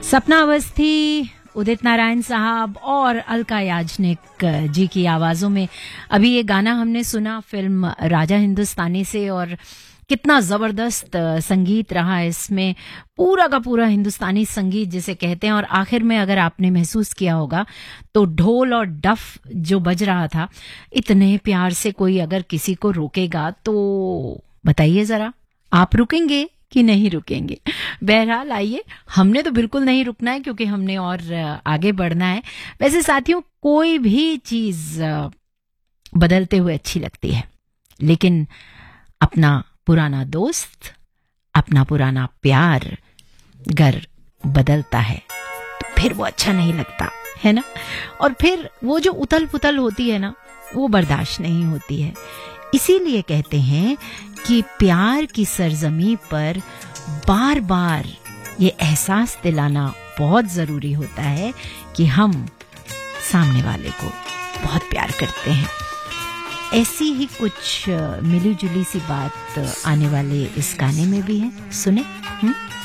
सपना अवस्थी, उदित नारायण साहब और अलका याज्ञनिक जी की आवाजों में अभी ये गाना हमने सुना फिल्म राजा हिंदुस्तानी से। और कितना जबरदस्त संगीत रहा इसमें, पूरा का पूरा हिंदुस्तानी संगीत जिसे कहते हैं। और आखिर में अगर आपने महसूस किया होगा तो ढोल और डफ जो बज रहा था, इतने प्यार से कोई अगर किसी को रोकेगा तो बताइए जरा, आप रुकेंगे कि नहीं रुकेंगे? बहरहाल आइए, हमने तो बिल्कुल नहीं रुकना है क्योंकि हमने और आगे बढ़ना है। वैसे साथियों, कोई भी चीज बदलते हुए अच्छी लगती है, लेकिन अपना पुराना दोस्त, अपना पुराना प्यार अगर बदलता है तो फिर वो अच्छा नहीं लगता है ना। और फिर वो जो उथल पुथल होती है ना, वो बर्दाश्त नहीं होती है। इसीलिए कहते हैं कि प्यार की सरजमी पर बार बार ये एहसास दिलाना बहुत जरूरी होता है कि हम सामने वाले को बहुत प्यार करते हैं। ऐसी ही कुछ मिली जुली सी बात आने वाले इस गाने में भी है, सुने।